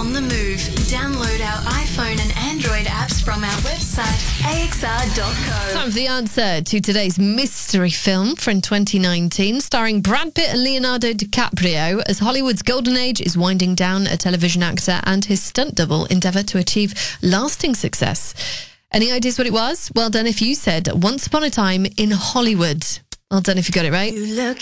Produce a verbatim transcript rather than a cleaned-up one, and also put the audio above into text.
on the move. Download our iPhone and Android apps from our website, a x r dot co. Time for the answer to today's mystery film from twenty nineteen, starring Brad Pitt and Leonardo DiCaprio, as Hollywood's golden age is winding down. A television actor and his stunt double endeavour to achieve lasting success. Any ideas what it was? Well done if you said Once Upon a Time in Hollywood. Well done if you got it right. You look